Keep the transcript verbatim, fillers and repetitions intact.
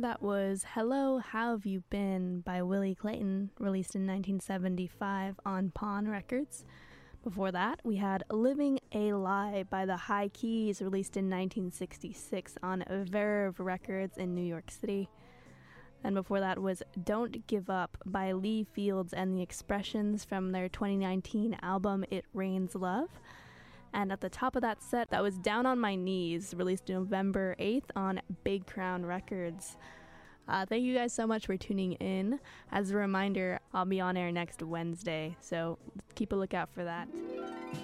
That was Hello, How Have You Been by Willie Clayton, released in nineteen seventy-five on Pawn Records. Before that, we had Living a Lie by the High Keys, released in nineteen sixty-six on Verve Records in New York City. And before that was Don't Give Up by Lee Fields and the Expressions from their twenty nineteen album It Rains Love. And at the top of that set, that was Down on My Knees, released November eighth on Big Crown Records. Uh, thank you guys so much for tuning in. As a reminder, I'll be on air next Wednesday, so keep a lookout for that.